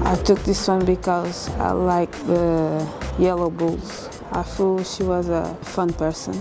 I took this one because I like the yellow bulls. I thought she was a fun person.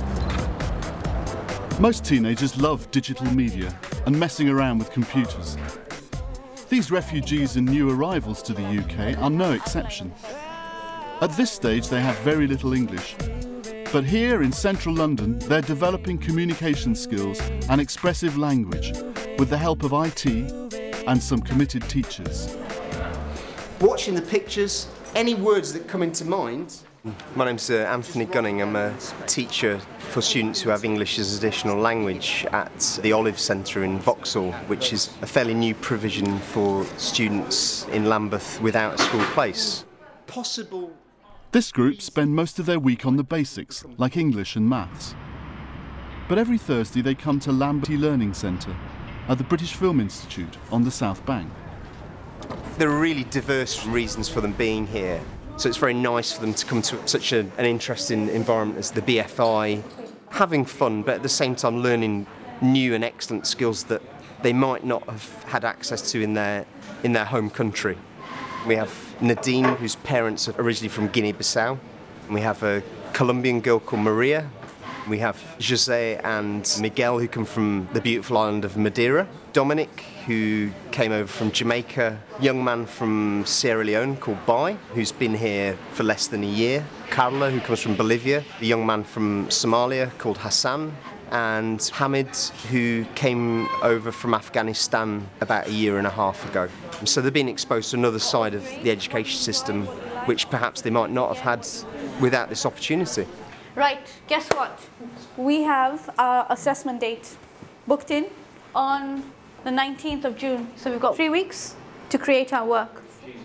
Most teenagers love digital media and messing around with computers. These refugees and new arrivals to the UK are no exception. At this stage they have very little English, but here in central London they're developing communication skills and expressive language with the help of IT and some committed teachers. Watching the pictures, any words that come into mind. My name's Anthony Gunning. I'm a teacher for students who have English as additional language at the Olive Centre in Vauxhall, which is a fairly new provision for students in Lambeth without a school place. Possible. This group spend most of their week on the basics, like English and maths. But every Thursday they come to Lambeth Learning Centre at the British Film Institute on the South Bank. There are really diverse reasons for them being here. So it's very nice for them to come to such an interesting environment as the BFI, having fun, but at the same time learning new and excellent skills that they might not have had access to in their home country. We have Nadine, whose parents are originally from Guinea-Bissau. We have a Colombian girl called Maria. We have Jose and Miguel, who come from the beautiful island of Madeira. Dominic, who came over from Jamaica. A young man from Sierra Leone called Bai, who's been here for less than a year. Carla, who comes from Bolivia. A young man from Somalia called Hassan. And Hamid, who came over from Afghanistan about a year and a half ago. So they're being exposed to another side of the education system, which perhaps they might not have had without this opportunity. Right, guess what? We have our assessment date booked in on the 19th of June. So we've got 3 weeks to create our work.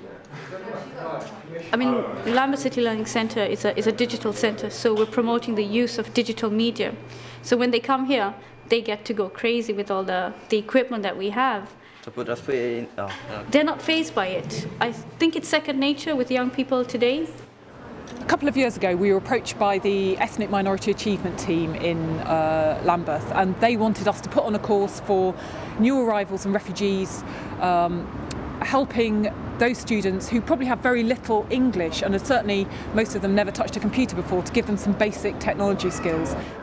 I mean, Lambeth City Learning Centre is a digital centre, so we're promoting the use of digital media. So when they come here, they get to go crazy with all the equipment that we have. They're not fazed by it. I think it's second nature with young people today. A couple of years ago we were approached by the Ethnic Minority Achievement Team in Lambeth, and they wanted us to put on a course for new arrivals and refugees, helping those students who probably have very little English and certainly most of them never touched a computer before, to give them some basic technology skills.